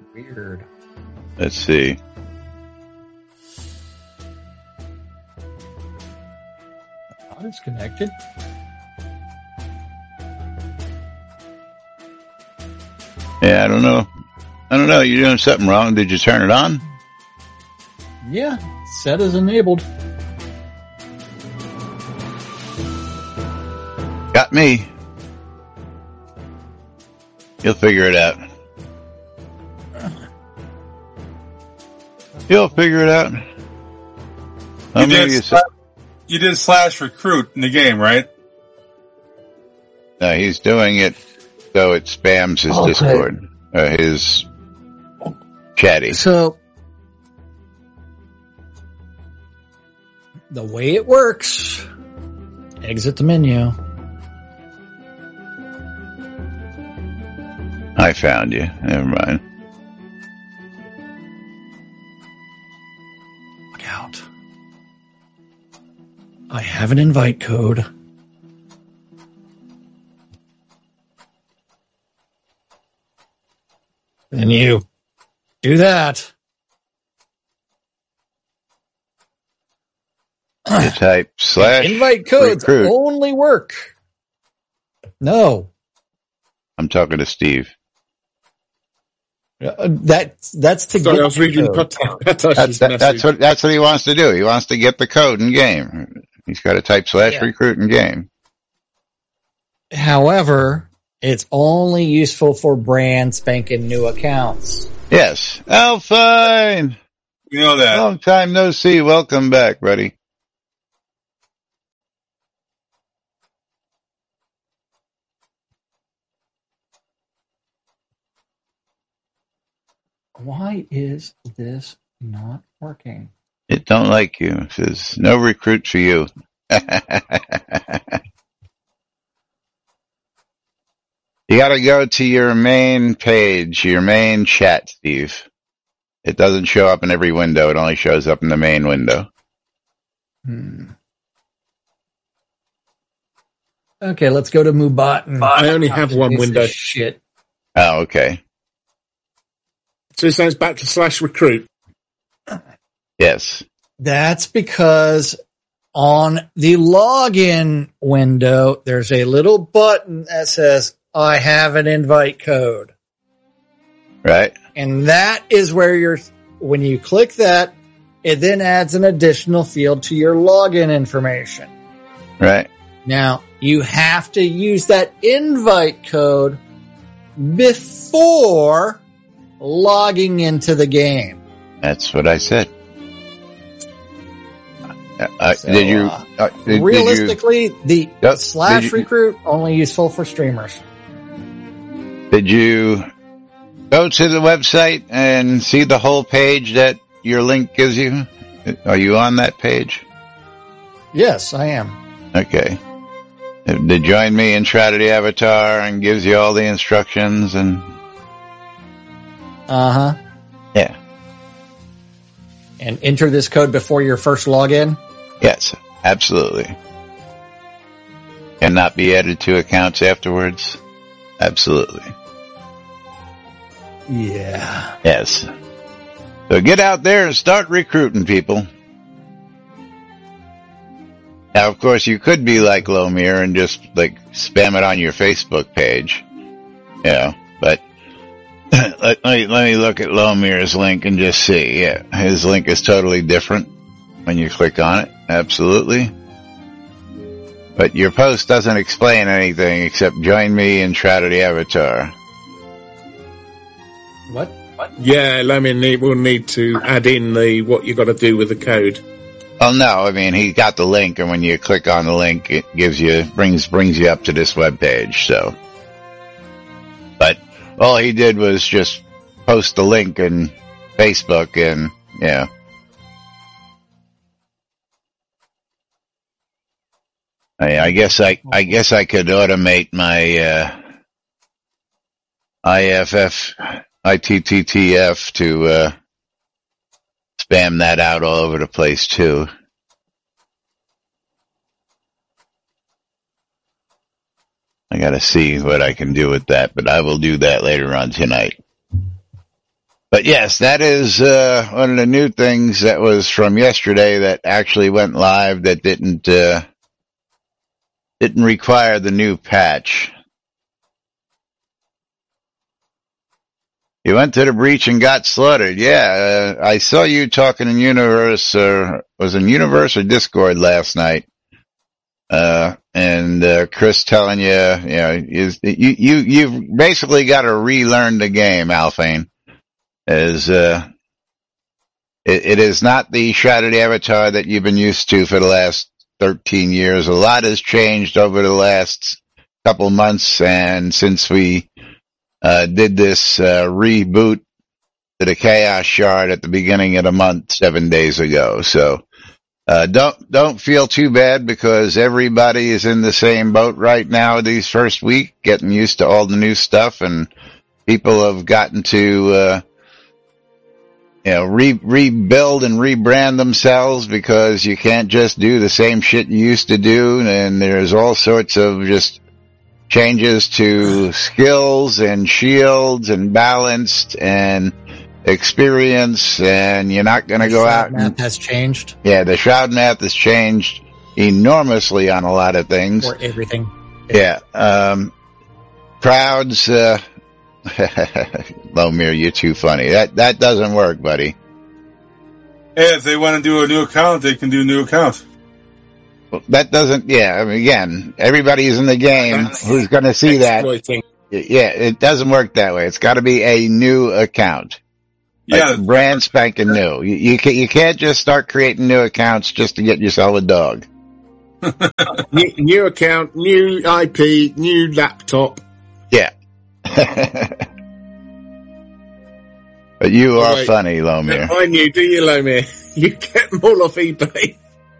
Weird. Let's see. Oh, it's connected. Yeah, I don't know. You're doing something wrong. Did you turn it on? Yeah, set as enabled. Got me. You'll figure it out. You'll figure it out. You did /recruit in the game, right? No, he's doing it so it spams his Discord, his chatty. So, the way it works, exit the menu. I found you. Never mind. Look out. I have an invite code. And you do that. You type / invite codes recruit. only work. No. I'm talking to Steve. That's to Sorry, get I was reading That's what he wants to do. He wants to get the code in game. He's got to type / recruit in game. However, it's only useful for brand spanking new accounts. Yes. Alfine! You know that. Long time no see. Welcome back, buddy. Why is this not working? It don't like you. It says no recruit for you. You gotta go to your main page, your main chat, Steve. It doesn't show up in every window. It only shows up in the main window. Okay, let's go to Mubat. I only have one window. Shit. Oh, okay. So it sounds back to /recruit. Yes. That's because on the login window, there's a little button that says, I have an invite code. Right. And that is where when you click that, it then adds an additional field to your login information. Right. Now, you have to use that invite code before logging into the game. That's what I said. Realistically, the /recruit only useful for streamers. Did you go to the website and see the whole page that your link gives you? Are you on that page? Yes, I am. Okay. Did join me and try to the avatar and gives you all the instructions and... Uh-huh. Yeah. And enter this code before your first login? Yes, absolutely. Cannot be added to accounts afterwards? Absolutely. Yeah. Yes. So get out there and start recruiting people. Now, of course, you could be like Lomir and just spam it on your Facebook page. But let me look at Lomir's link and just see. Yeah, his link is totally different when you click on it. Absolutely. But your post doesn't explain anything except join me and try to the avatar. What? Yeah, Lamia will need to add in what you got to do with the code. Oh no, I mean he got the link, and when you click on the link, it brings you up to this web page. So, but all he did was just post the link in Facebook, and yeah. I guess I could automate my ITTF to spam that out all over the place too. I gotta see what I can do with that, but I will do that later on tonight. But yes, that is one of the new things that was from yesterday that actually went live that didn't require the new patch. You went to the breach and got slaughtered. Yeah, I saw you talking in Universe, was in Universe or Discord last night. And Chris telling you've basically got to relearn the game, Alphane. It is not the Shroud of the Avatar that you've been used to for the last 13 years. A lot has changed over the last couple months, and since we did this reboot to the Chaos Shard at the beginning of the month 7 days ago. So don't feel too bad, because everybody is in the same boat right now these first week, getting used to all the new stuff, and people have gotten to rebuild and rebrand themselves, because you can't just do the same shit you used to do, and there's all sorts of just changes to skills and shields and balanced and experience, and you're not going to go out. The map has changed. Yeah, the Shroud map has changed enormously on a lot of things. Or everything. Yeah. Crowds, Lomir, you're too funny. That doesn't work, buddy. Hey, if they want to do a new account, they can do a new account. That doesn't, I mean, again, everybody's in the game who's going to see that. Yeah, it doesn't work that way. It's got to be a new account. Like brand spanking new. You can't just start creating new accounts just to get yourself a dog. New account, new IP, new laptop. Yeah. But you are funny, Lomir. I knew, do you, Lomir? You get them all off eBay.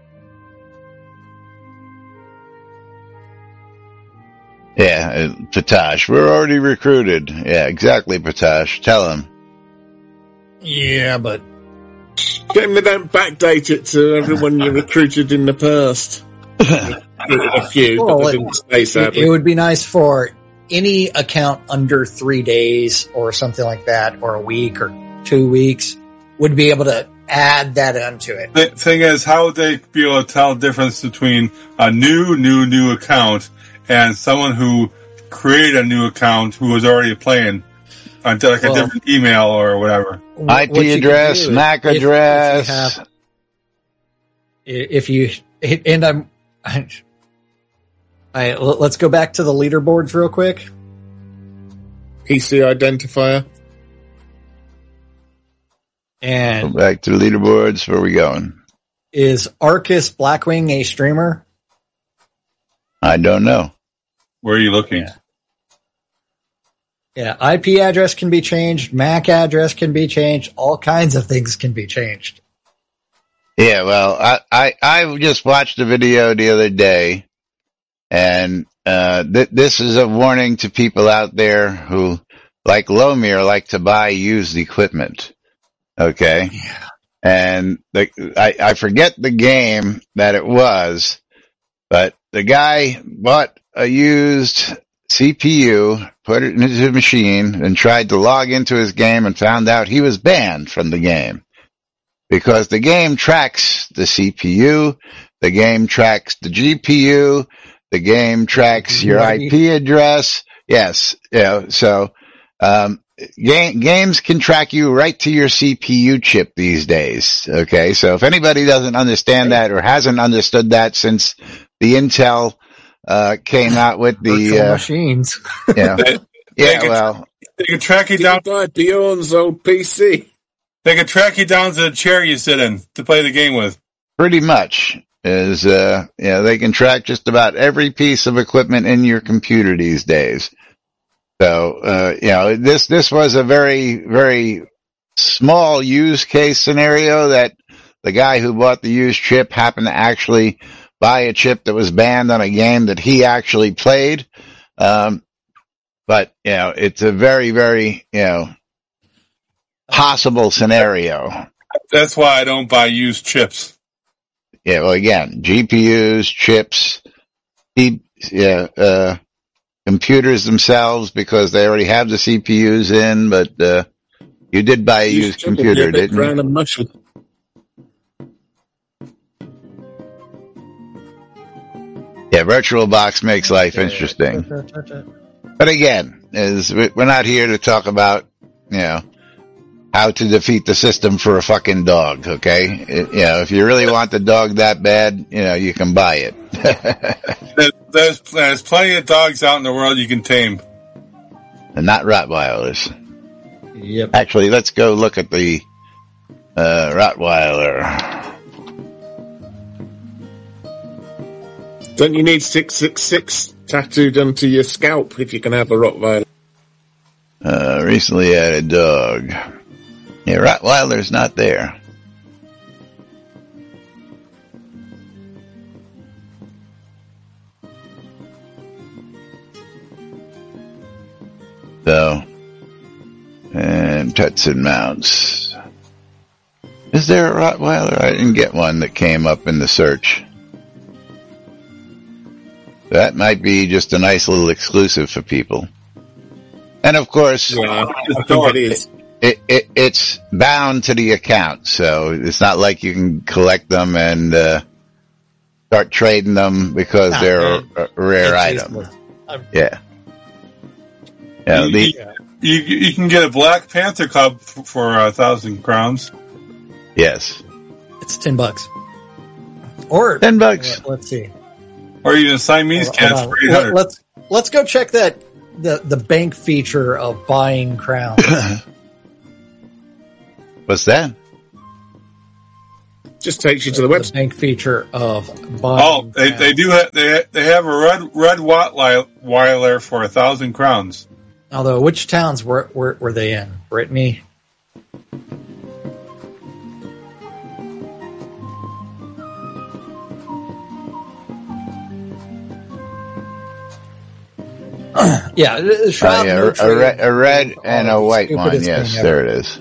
Yeah, Patash, we're already recruited. Yeah, exactly, Patash. Tell him. Yeah, but get them to don't backdate it to everyone you recruited in the past. A few, well, but they didn't stay, sadly. It would be nice for any account under 3 days or something like that, or a week or 2 weeks, would be able to add that onto it. The thing is, how would they be able to tell the difference between a new account and someone who created a new account who was already playing onto like a different email or whatever? IP address, MAC address. If you let's go back to the leaderboards real quick. PC identifier. Go And back to the leaderboards. Where are we going? Is Arcus Blackwing a streamer? I don't know. Where are you looking? Yeah, IP address can be changed. MAC address can be changed. All kinds of things can be changed. Yeah, well, I just watched a video the other day, and this is a warning to people out there who, like Lomir, like to buy used equipment. Okay? Yeah. And I forget the game that it was, but the guy bought a used CPU, put it into his machine, and tried to log into his game and found out he was banned from the game. Because the game tracks the CPU, the game tracks the GPU, the game tracks your IP address. Yes, so games can track you right to your CPU chip these days. Okay, so if anybody doesn't understand that or hasn't understood that since the Intel came out with the machines, they can track you down by Bjorn's old PC. They can track you down to the chair you sit in to play the game with. Pretty much is they can track just about every piece of equipment in your computer these days. So this was a very, very small use case scenario that the guy who bought the used chip happened to actually buy a chip that was banned on a game that he actually played. But it's a very, very, possible scenario. That's why I don't buy used chips. Yeah, well, again, GPUs, chips, computers themselves, because they already have the CPUs in, but You did buy a used computer, didn't you? Brown and mushy. Yeah, VirtualBox makes life interesting. But again, we're not here to talk about, how to defeat the system for a fucking dog, okay? If you really want the dog that bad, you can buy it. There's plenty of dogs out in the world you can tame. And not Rottweilers. Yep. Actually, let's go look at the Rottweiler. Don't you need 666 tattooed onto your scalp if you can have a Rottweiler? Recently had a dog. Yeah, Rottweiler's not there. So, and pets and mounts. Is there a Rottweiler? I didn't get one that came up in the search. That might be just a nice little exclusive for people. And of course, Yeah, I think it is. It's bound to the account, so it's not like you can collect them and start trading them because they're a rare item. Yeah. You can get a Black Panther cub for 1,000 crowns. Yes. It's $10. Or $10. Let's see. Or even a Siamese cat for 800. Let's go check that the bank feature of buying crowns. What's that? Just takes you to the website. The bank feature of buying. Oh, they do have they have a red Rottweiler for 1,000 crowns. Although, which towns were they in? Brittany. Yeah, Shroud no Trade. A red and a white one. Yes, there it is.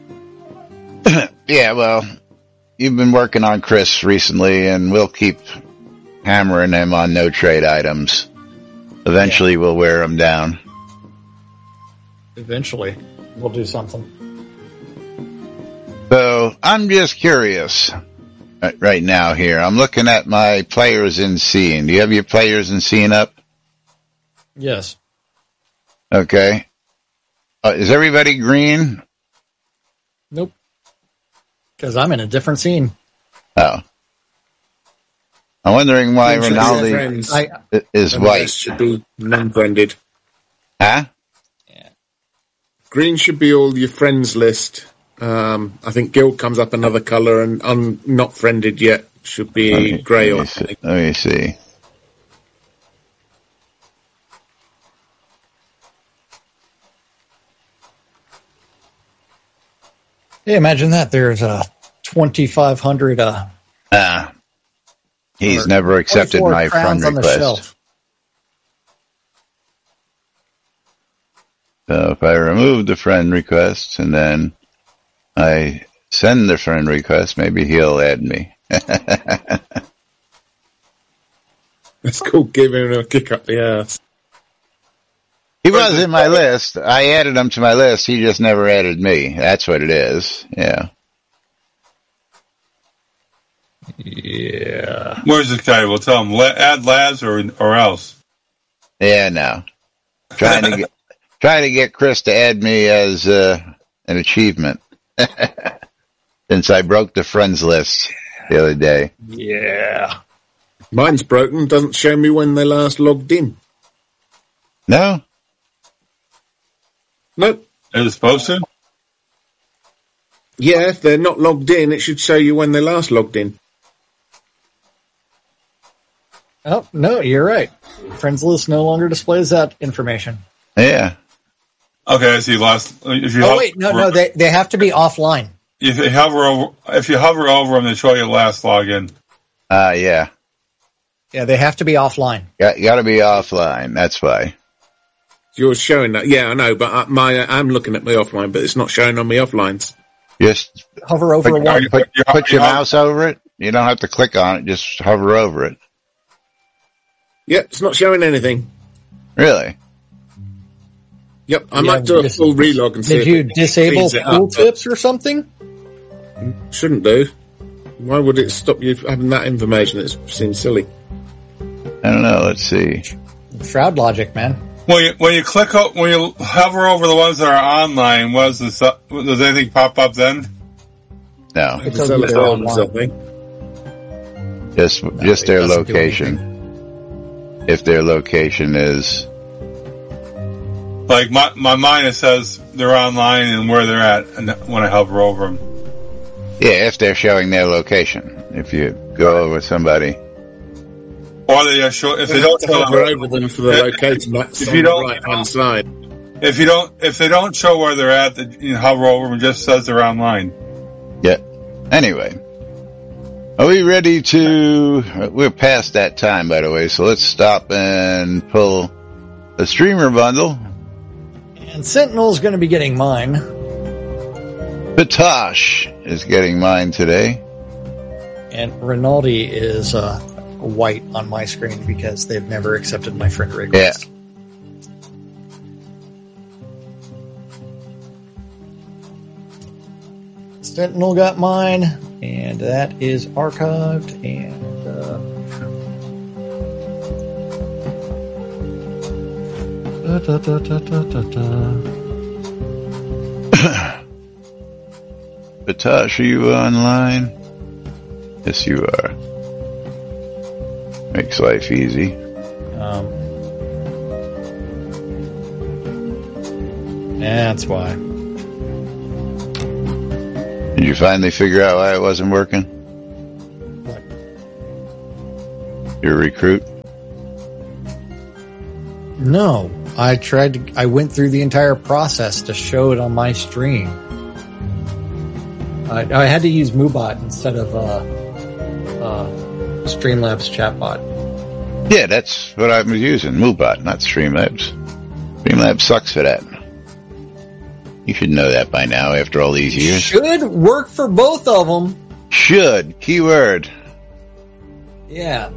Yeah, well, you've been working on Chris recently, and we'll keep hammering him on no trade items. Eventually, we'll wear him down. Eventually, we'll do something. So, I'm just curious right now here. I'm looking at my players in scene. Do you have your players in scene up? Yes. Okay. Is everybody green? Nope. Because I'm in a different scene. Oh. I'm wondering why Ronaldo is white. Should be non-friended. Huh? Yeah. Green should be all your friends list. I think Guild comes up another colour, and not friended yet should be grey. Let me see. Hey, imagine that. There's 2,500. He's never accepted my friend request. So if I remove the friend request and then I send the friend request, maybe he'll add me. It's called giving him a kick up the ass. He was in my list. I added him to my list. He just never added me. That's what it is. Yeah. Yeah. Where's this guy? We'll tell him add Laz or else. Yeah, no. Trying to get Chris to add me as an achievement. Since I broke the friends list the other day. Yeah. Mine's broken. Doesn't show me when they last logged in. No? Nope. Is it supposed to? Yeah, if they're not logged in, it should show you when they last logged in. Oh, no, you're right. Friends list no longer displays that information. Yeah. Okay, I see. No, they have to be offline. If you hover over them, they show you last login. Yeah. Yeah, they have to be offline. You gotta be offline. That's why. You're showing that. Yeah, I know, but I'm looking at my offline, but it's not showing on my offlines. Just hover over one. Put your mouse over it. You don't have to click on it. Just hover over it. Yeah, it's not showing anything. Really? Yep, I might do a full relog and see. Did you disable tooltips or something? Shouldn't do. Why would it stop you having that information? It seems silly. I don't know. Let's see. Shroud logic, man. When you hover over the ones that are online, does anything pop up then? No. Just their location. If their location is like my mind, it says they're online and where they're at, and when I hover over them. Yeah, if they're showing their location. If you go over somebody. Or they show, if they don't hover over them for the location, that's on the right-hand side. If they don't show where they're at, you hover over them, it just says they're online. Yeah. Anyway. Are we ready to... We're past that time, by the way, so let's stop and pull a streamer bundle. And Sentinel's going to be getting mine. Patosh is getting mine today. And Rinaldi is white on my screen because they've never accepted my friend request. Yeah. Sentinel got mine, and that is archived, and Patosh, are you online? Yes, you are. Makes life easy. That's why. Did you finally figure out why it wasn't working? What? Your recruit? No. I went through the entire process to show it on my stream. I had to use MooBot instead of Streamlabs chatbot. Yeah, that's what I was using. MooBot, not Streamlabs. Streamlabs sucks for that. You should know that by now after all these years. Should work for both of them. Should. Keyword. Yeah.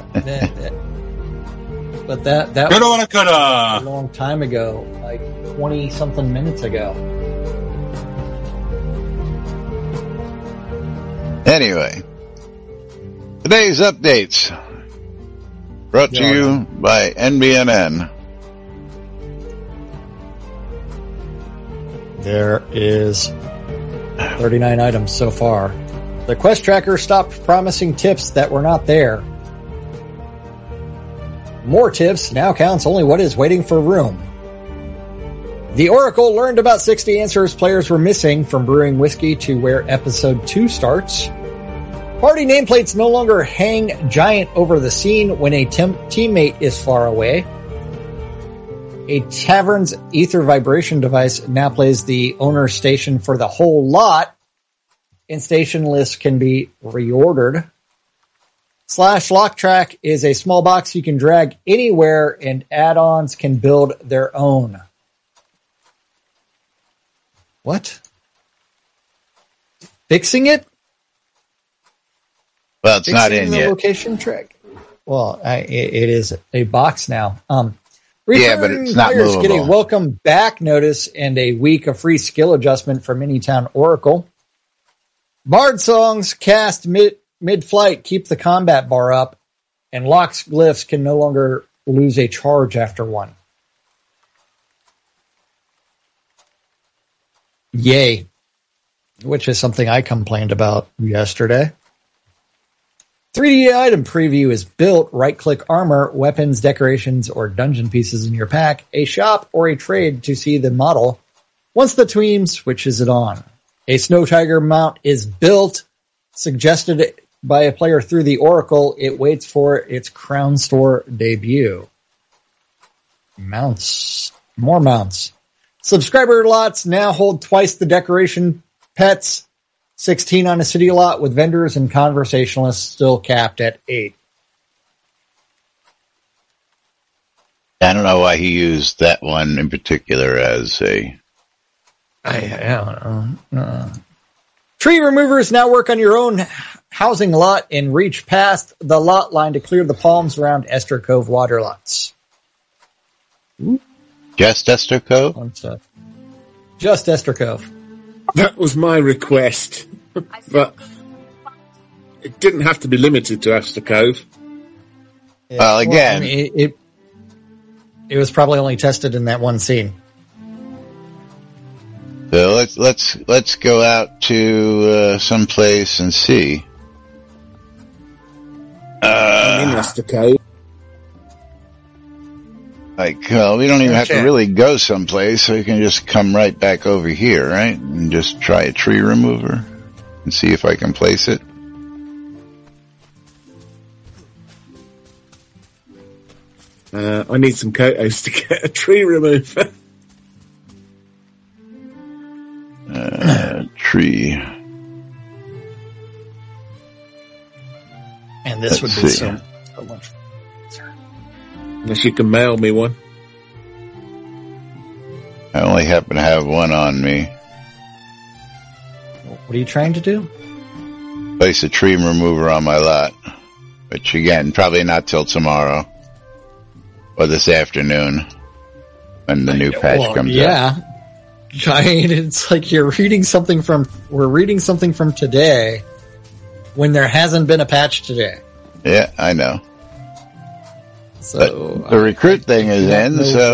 But that was a long time ago, like 20-something minutes ago. Anyway, today's updates brought to you by NBNN. There is 39 items so far. The quest tracker stopped promising tips that were not there. More tips now counts only what is waiting for room. The Oracle learned about 60 answers players were missing from brewing whiskey to where episode 2 starts. Party nameplates no longer hang giant over the scene when a teammate is far away. A tavern's ether vibration device now plays the owner's station for the whole lot, and station lists can be reordered. /LockTrack is a small box you can drag anywhere, and add-ons can build their own. What? Fixing it? Well, it's not in yet. Location track. Well, it is a box now. Yeah, but it's not movable. Get a welcome back notice and a week of free skill adjustment from Anytown Oracle. Bard songs cast mid-flight keep the combat bar up, and Lock's glyphs can no longer lose a charge after one. Yay. Which is something I complained about yesterday. 3D item preview is built. Right-click armor, weapons, decorations, or dungeon pieces in your pack, a shop, or a trade to see the model. Once the team switches it on. A Snow Tiger mount is built, suggested by a player through the Oracle. It waits for its Crown Store debut. Mounts. More mounts. Subscriber lots now hold twice the decoration pets. 16 on a city lot with vendors and conversationalists still capped at 8. I don't know why he used that one in particular as a... I don't know. Tree removers now work on your own housing lot and reach past the lot line to clear the palms around Esther Cove water lots. Ooh. Just Esther Cove? One sec. Just Esther Cove. That was my request, but it didn't have to be limited to Esther Cove. Yeah. Well, again, I mean, it was probably only tested in that one scene. so let's go out to some place and see. In Esther Cove. Like, we don't even have to Okay. really go someplace, so we can just come right back over here, right? And just try a tree remover and see if I can place it. I need some Kotos to get a tree remover. Tree. And this would Let's be see. so much. Unless you can mail me one. I only happen to have one on me. What are you trying to do? Place a tree remover on my lot. Which again, probably not till tomorrow. Or this afternoon. When the new patch comes out. Yeah. I mean, it's like we're reading something from today when there hasn't been a patch today. Yeah, I know. So But the recruit thing is in, so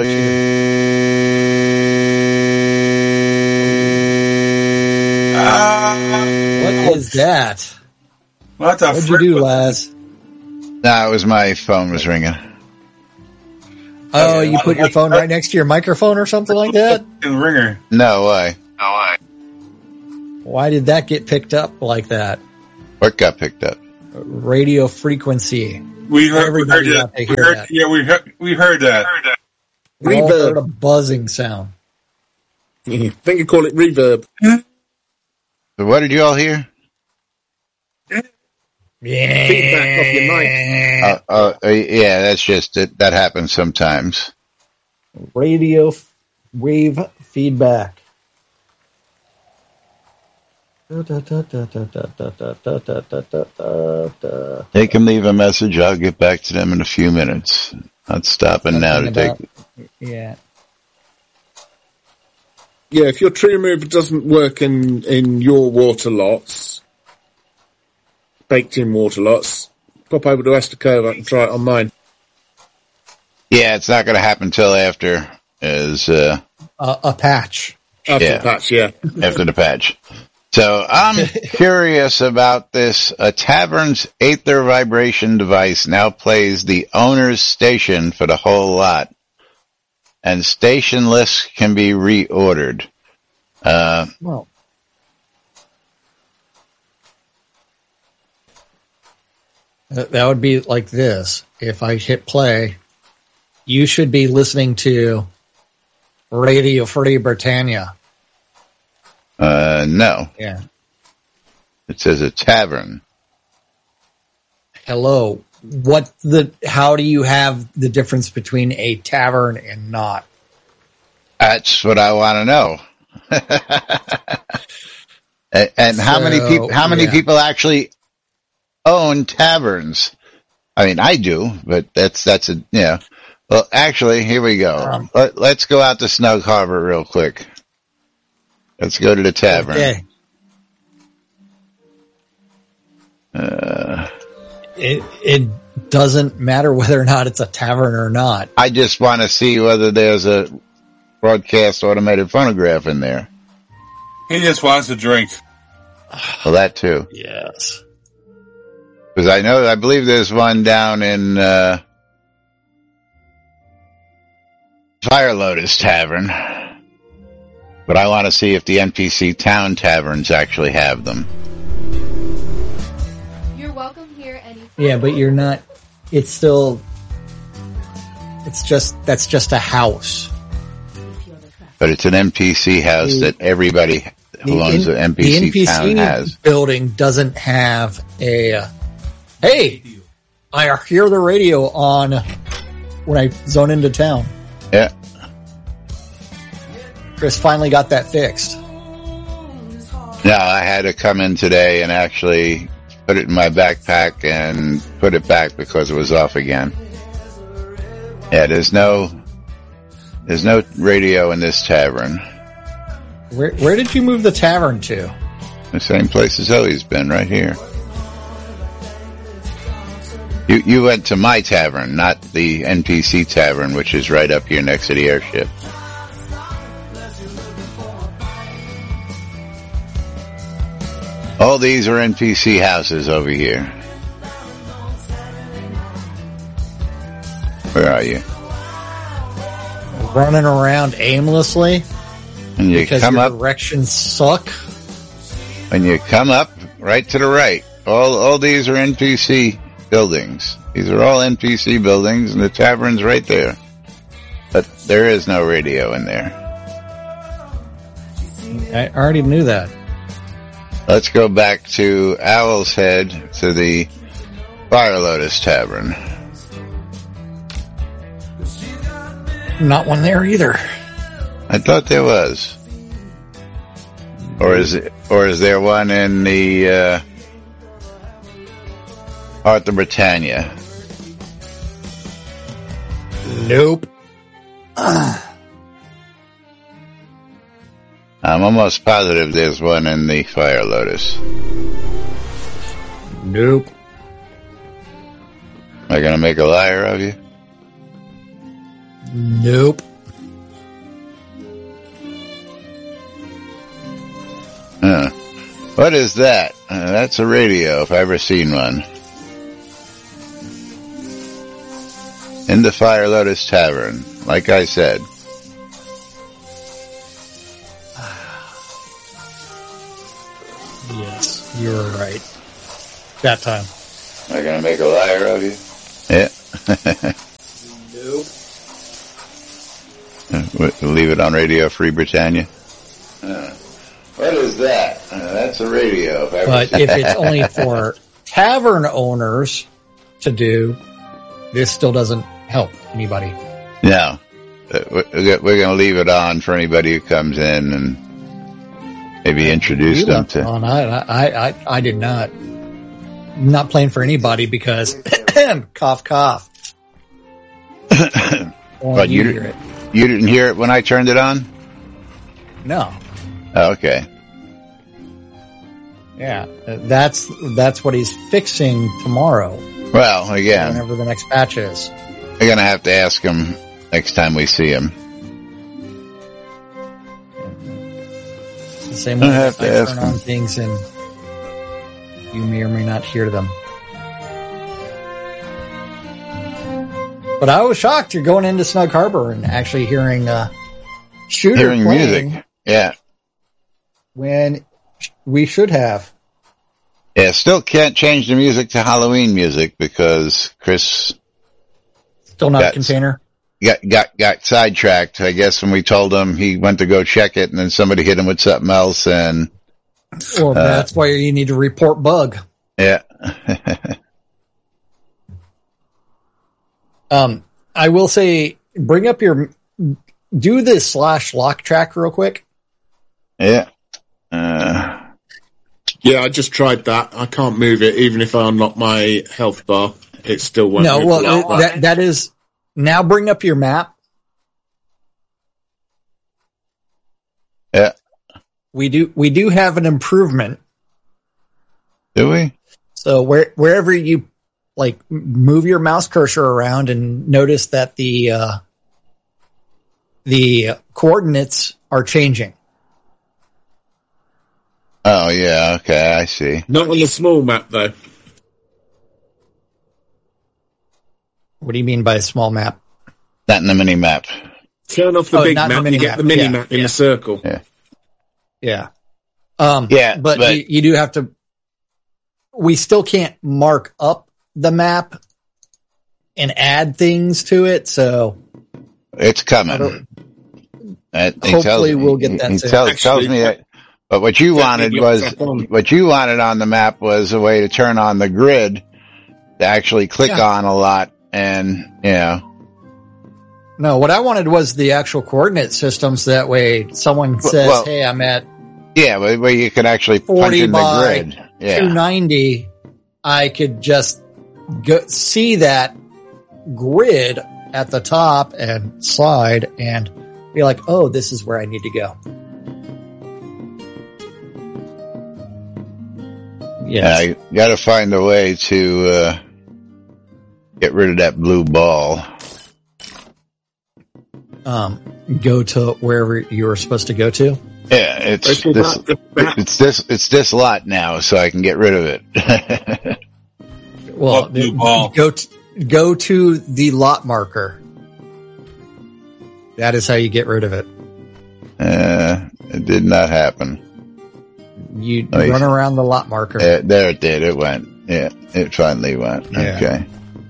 what is that? What the What'd you do, Laz? nah, it was my phone was ringing. Oh, you put your phone right next to your microphone or something like that? Ringer. No, why? Why did that get picked up like that? What got picked up? Radio frequency. We heard Everybody that. got to hear that. Yeah, we heard that. We all Reverb. heard a buzzing sound. I think you call it reverb. So what did you all hear? Yeah. Feedback off your mic. Yeah, that's just it. That happens sometimes. Radio wave feedback. They can leave a message. I'll get back to them in a few minutes. Not stopping now to take. Yeah. Yeah, if your tree remover doesn't work in your water lots, baked in water lots, pop over to Esther Cove and try it on mine. Yeah, it's not going to happen till after A patch. After Yeah. the patch, yeah. after the patch. So I'm curious about this. A tavern's Aether vibration device now plays the owner's station for the whole lot, and station lists can be reordered. Well, that would be like this. If I hit play, you should be listening to Radio Free Britannia. No, Yeah. it says a tavern. Hello. How do you have the difference between a tavern and not? That's what I want to know. And how many people actually own taverns? I mean, I do, but that's a, yeah. Well, actually, here we go. Let's go out to Snug Harbor real quick. Let's go to the tavern. Okay. It doesn't matter whether or not it's a tavern or not. I just want to see whether there's a broadcast automated phonograph in there. He just wants to drink. Well, that too. Yes. Because I believe there's one down in, Fire Lotus Tavern. But I want to see if the NPC town taverns actually have them. You're welcome here anytime. Yeah, but you're not, that's just a house. But it's an NPC house that everybody who owns an NPC town has. Building doesn't have a, hey, I hear the radio on when I zone into town. Yeah. Chris finally got that fixed. No, I had to come in today and actually put it in my backpack and put it back because it was off again. Yeah, there's no There's no radio in this tavern. Where did you move the tavern to? The same place it's always been, right here. You went to my tavern, not the NPC tavern, which is right up here next to the airship. All these are NPC houses over here. Where are you? Running around aimlessly And you because come your up, directions suck. when you come up, right to the right. All these are NPC buildings. These are all NPC buildings, and the tavern's right there. But there is no radio in there. I already knew that. Let's go back to Owl's Head, to the Fire Lotus Tavern. Not one there either. I thought there was. Or is there one in the Arthur Britannia? Nope. I'm almost positive there's one in the Fire Lotus. Nope. Am I going to make a liar of you? Nope. What is that? That's a radio, if I've ever seen one. In the Fire Lotus Tavern, like I said. Yes, you were right. That time. Am I going to make a liar of you? Yeah. Nope. We'll leave it on Radio Free Britannia. What is that? That's a radio. But if it's only for tavern owners to do, this still doesn't help anybody. No. We're going to leave it on for anybody who comes in and maybe introduce You them left it to. on. I did not. I'm not playing for anybody because cough cough. But you hear it. You didn't hear it when I turned it on? No. Oh, okay. Yeah, that's what he's fixing tomorrow. Well, again, Whenever the next patch is. we're going to have to ask him next time we see him. It's the same way I have I to ask turn on him. things and you may or may not hear them. But I was shocked you're going into Snug Harbor and actually hearing Shooter Hearing playing music. Yeah. when we should have. Yeah, still can't change the music to Halloween music because Chris Still not a That's- container. got sidetracked. I guess when we told him he went to go check it and then somebody hit him with something else and Well, that's why you need to report bug. yeah. I will say, do the /lock track real quick. Yeah. Yeah, I just tried that. I can't move it, even if I unlock my health bar. It still won't No, move the lock well, bar. that is now bring up your map. Yeah. We do have an improvement. Do we? So wherever you like move your mouse cursor around and notice that the coordinates are changing. Oh yeah, okay, I see. Not on the small map, though. What do you mean by a small map? Not in the mini map. Turn off the Oh, big not the map, you mini-map. get the mini Yeah, map in yeah. the circle. Yeah. Yeah. Yeah, but but- you do have to, we still can't mark up the map and add things to it. So It's coming. hopefully we'll get that He soon. tells me that. But what you wanted was what you wanted on the map was a way to turn on the grid to actually click on a lot, and no, what I wanted was the actual coordinate system. So that way someone says, Well, hey, I'm at where you could actually punch 40 in the by grid. Yeah, 290. I could just see that grid at the top and slide and be like, oh, this is where I need to go. Yeah, I got to find a way to get rid of that blue ball. Go to wherever you were supposed to go to. Yeah, it's this lot now, so I can get rid of it. Well, go to the lot marker. That is how you get rid of it. It did not happen. You run around the lot marker. There it did. It went. Yeah, it finally went. Yeah. Okay.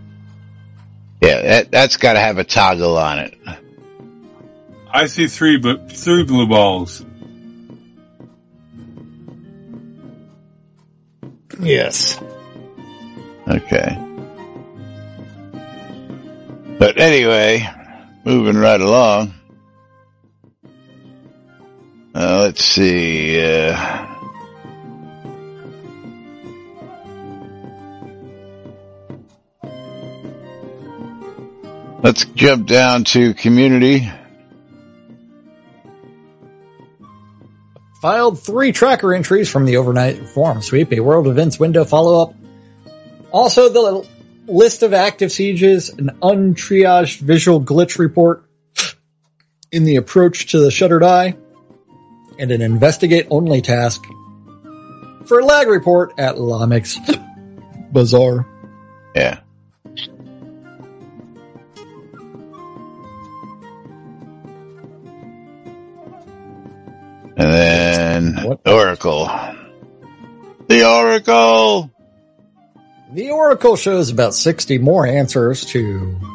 Yeah, that's got to have a toggle on it. I see three blue balls. Yes. Okay. But anyway, moving right along. Let's see. Let's jump down to community. Filed 3 tracker entries from the overnight forum sweep, a world events window follow-up. Also the list of active sieges, an untriaged visual glitch report in the approach to the Shuttered Eye, and an investigate-only task for a lag report at Lamek's Bazaar. Yeah. And then Oracle. The Oracle! The Oracle shows about 60 more answers to